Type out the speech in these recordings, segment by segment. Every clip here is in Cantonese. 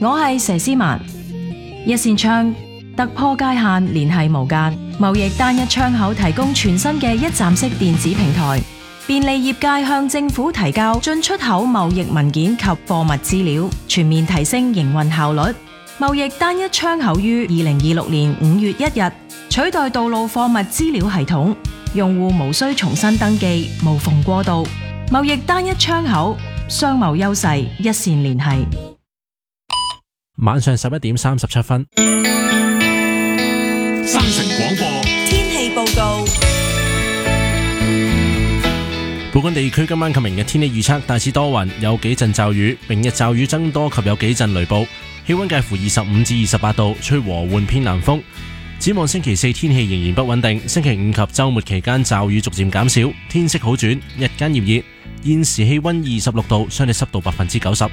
我係佘詩曼。一線窗突破界限，聯繫無間，貿易單一窗口提供全新嘅一站式電子平台，便利業界向政府提交進出口貿易文件及貨物資料，全面提升營運效率。貿易單一窗口於2026年5月1日取代道路貨物資料系統，用戶無需重新登記，無縫過渡。貿易單一窗口，商貿優勢，一線聯繫。 晚上11點37分， 新城廣播天氣報告。 本港地區今晚及明日天氣預測大致多雲，有幾陣驟雨，明日驟雨增多及有幾陣雷暴，氣溫介乎25至28度，吹和緩偏南風。展望星期四天氣仍然不穩定，星期五及週末期間驟雨逐漸減少，天色好轉，日間炎熱。現時氣溫26度，相對濕度90%。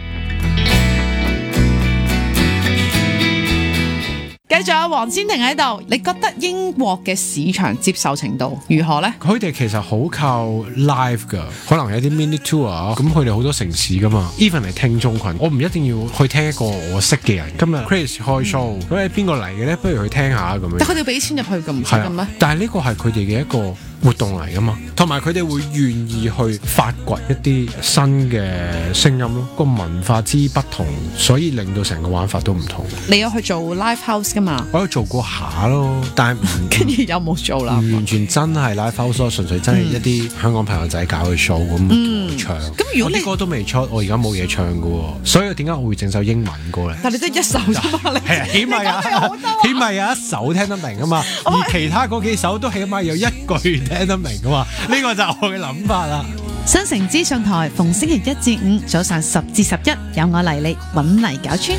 繼續有黃千婷喺度，你覺得英國嘅市場接受程度如何呢？ 佢哋其實好靠 live 噶，可能有啲 mini tour 啊，咁佢哋好多城市噶嘛。even 係聽眾群，我唔一定要去聽一個我識嘅人。今日 Chris 開 show，咁係邊個嚟嘅咧？不如去聽下咁樣。 但佢哋要俾錢入去咁唔使咁咩？ 但係呢個係佢哋嘅一個活動嚟噶嘛，同埋佢哋會願意去發掘一啲新嘅聲音咯。個文化之不同，所以令到成個玩法都唔同。 你有去做 live house 噶嘛？ 我有做過下咯，但係跟住有冇做啦？ 唔完全真係 live house 咯，純粹真係一啲香港朋友仔搞嘅 show 咁唱。 咁如果你啲歌都未出，我而家冇嘢唱噶喎，所以點解我會整首英文歌咧？ 但係你得一首啫嘛，你係啊，起碼有一首聽得明啊嘛，而其他嗰幾首都起碼有一句聽得明啊嘛，呢個就係我嘅諗法啦。 新城資訊台逢星期1至5早上10至11，有我黎力揾泥搞村。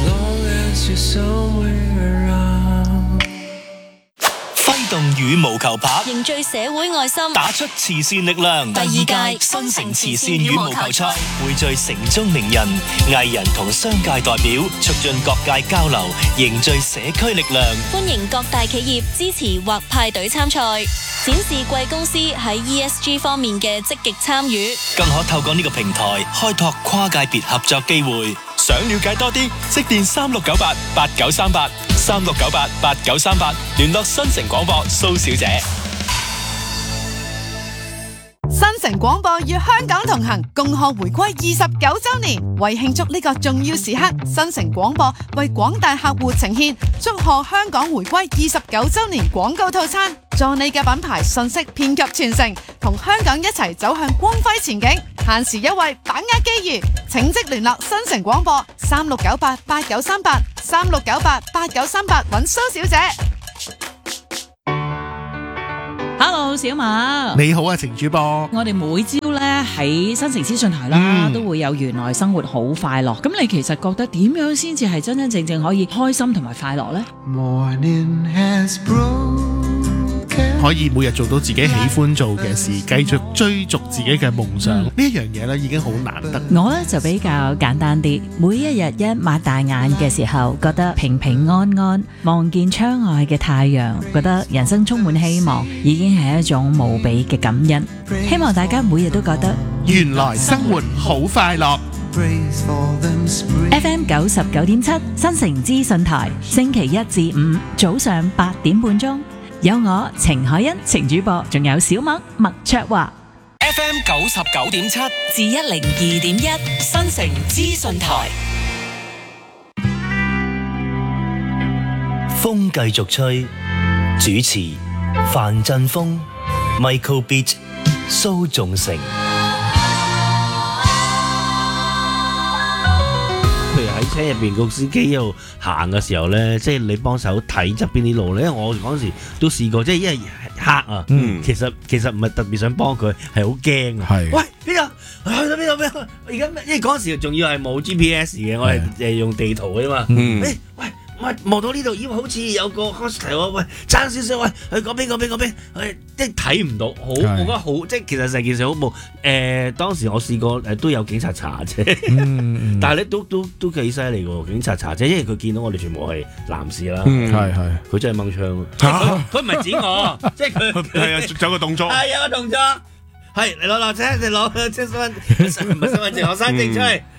揮動羽毛球拍， 凝聚社會愛心， 打出慈善力量。 第2屆新城慈善羽毛球賽匯聚城中名人、藝人同商界代表，促進各界交流，凝聚社區力量。 歡迎各大企業支持或派隊參賽，展示貴公司喺 ESG 方面嘅積極參與， 更可透過呢個平台開拓跨界別合作機會。想了解多啲，即電36988938 36988938，聯絡新城廣播蘇小姐。 新城廣播與香港同行，共賀回歸29週年。為慶祝呢個重要時刻，新城廣播為廣大客戶呈獻祝賀香港回歸29週年廣告套餐，助你嘅品牌信息遍及全城，同香港一齊走向光輝前景。限時優惠，把握機遇，請即聯絡新城廣播36988938 36988938揾蘇小姐。 Hello， 小馬， 你好啊，程主播。 我哋每朝咧喺新城資訊台啦，都會有原來生活好快樂。咁你其實覺得點樣先至係真真正正可以開心同埋快樂呢？ 可以每日做到自己喜歡做嘅事，繼續追逐自己嘅夢想，呢一樣嘢咧已經好難得。 我咧就比較簡單啲，每一日一擘大眼嘅時候，覺得平平安安，望見窗外嘅太陽，覺得人生充滿希望，已經係一種無比嘅感恩。希望大家每日都覺得原來生活好快樂。 FM 99.7新城資訊台，星期1至5早上8點半鐘。有我程海欣程主播，仲有小麥麥卓華。 FM 99.7 至102.1新城資訊台。 風繼續吹，主持范振峰、Michael Beat、蘇仲成。 譬如喺車入邊個司機喺度行嘅時候咧，即係你幫手睇側邊啲路咧。因為我嗰陣時都試過，即係因為黑啊，其實唔係特別想幫佢，係好驚啊。喂，邊度去到邊度？而家因為嗰陣時仲要係冇 GPS 嘅，我係用地圖嘅嘛。喂。望到呢度，以為好似有個 hostel 喎，喂，爭少少，喂，去嗰邊，即係睇唔到，我覺得好，即係其實成件事好冇。當時我試過都有警察查啫，但係咧都幾犀利喎，警察查啫，因為佢見到我哋全部係男士啦，係，佢真係掹槍，佢唔係指我，即係佢係啊，有個動作，係有個動作，係你攞車，你攞身份，唔係身份證，學生證出嚟。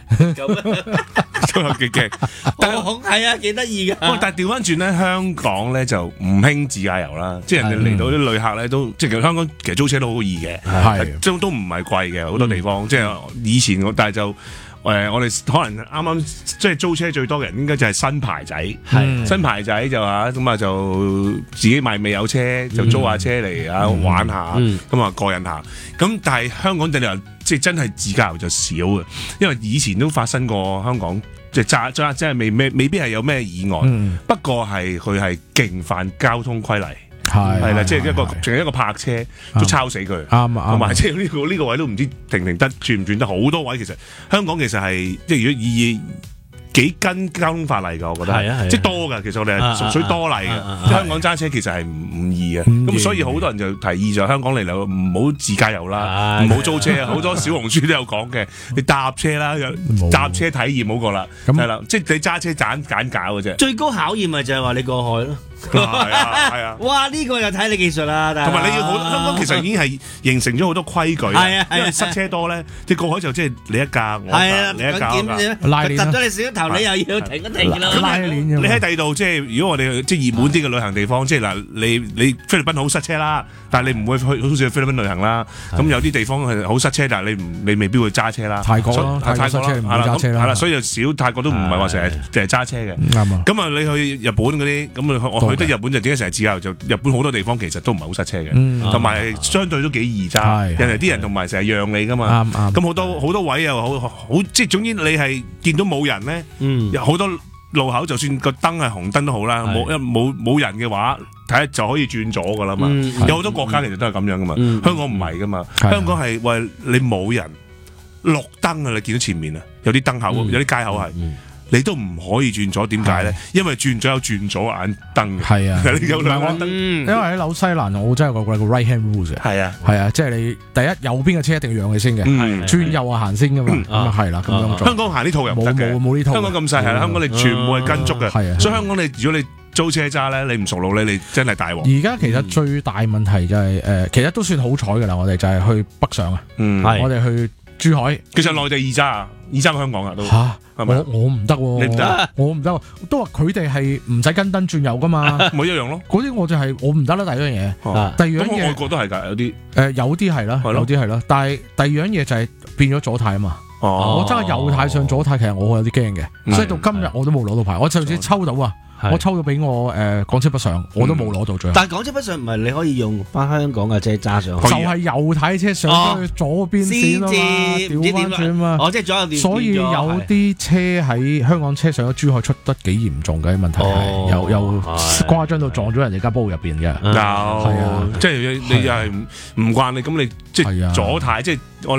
都有幾驚。但係係啊，幾得意㗎。 但係調翻轉咧，香港咧就唔興自駕遊啦，即係人哋嚟到啲旅客咧都，即係其實香港其實租車都好易嘅，都唔係貴嘅，好多地方。即係以前但係就。我哋可能啱啱即係租車最多嘅人應該就係新牌仔，新牌仔就咁啊就自己未有車就租下車嚟玩下，咁啊過癮下。咁但係香港地即係真係自駕遊就少嘅，因為以前都發生過香港即係揸即係未必係有咩意外，不過佢係勁犯交通規例。係啦，即係淨係一個泊車都抄死佢，啱同埋即係呢個位都唔知停得轉唔轉得，好多位其實香港其實係即係如果以幾跟交通法例㗎，我覺得係即係多㗎。其實我哋係純粹多例嘅。香港揸車其實係唔易嘅，咁所以好多人就提議就香港嚟唔好自駕遊啦，唔好租車。好多小紅書都有講嘅，你搭車啦，搭車體驗好過啦，係啦，即係你揸車揀搞嘅啫。 最高考驗咪就係話你過海咯。 係啊！ 哇，呢個又睇你技術啦， 同埋你要好香港其實已經係形成咗好多規矩，因為塞車多咧，你過海就即係你一架我一架，你一架拉鏈揼咗你少頭，你又要停一停啦。 拉鏈你喺第二度即係如果我哋即係熱門啲嘅旅行地方，即係嗱你菲律賓好塞車啦，但係你唔會去好似去菲律賓旅行啦。咁有啲地方係好塞車，但係你未必會揸車啦。泰國塞車唔會揸車啦，係啦，所以就少泰國都唔係話成日揸車嘅。啱啊！咁啊，你去日本嗰啲咁去得日本就點解成日自駕遊？就日本好多地方其實都唔係好塞車嘅，同埋相對都幾易揸。人哋啲人同埋成日讓你噶嘛。咁好多位又好，即係總之你係見到冇人咧，有好多路口就算個燈係紅燈都好啦，冇人嘅話，睇就可以轉左噶啦嘛。有好多國家其實都係咁樣噶嘛，香港唔係噶嘛。香港係喂你冇人綠燈啊，你見到前面啊，有啲燈口，有啲街口係。你都唔可以轉左，點解咧？因為轉左有轉左眼燈嘅。係啊，有兩眼燈。 因為喺紐西蘭，我真係個 right hand rules 嘅。 係啊， 係啊，即係你第一右邊嘅車一定要讓佢先嘅，轉右啊行先噶嘛。咁啊係啦，咁樣做。 香港行呢套又唔得嘅，冇呢套。香港咁細係啦，香港你全部係跟足嘅。係啊，所以香港你如果你租車揸咧，你唔熟路咧，你真係大鑊。 而家其實最大問題就係其實都算好彩㗎啦，我哋就係去北上啊。我哋去珠海。 其實內地易揸啊，易揸香港啊都。 我唔得喎，你唔得，我唔得，都話佢哋係唔使跟燈轉右噶嘛， 咪一樣咯。 嗰啲我就係我唔得啦。第一樣嘢，第二樣嘢， 外國都係㗎，有啲有啲係啦，有啲係啦。但係第二樣嘢就係變咗左軚啊嘛。我揸右軚上左軚，其實我有啲驚嘅，所以到今日我都冇攞到牌。我上次抽到啊。我抽到俾我港車北上，我都冇攞到最後。 但係港車北上唔係你可以用翻香港嘅車揸上去， 就係右軚車上咗去左邊線啊嘛，調翻轉嘛。 即係左右電。所以有啲車喺香港車上咗珠海出得幾嚴重嘅問題係，又誇張到撞咗人哋間煲入邊嘅。 係啊，即係你又係唔慣你咁你即係左軚即係我。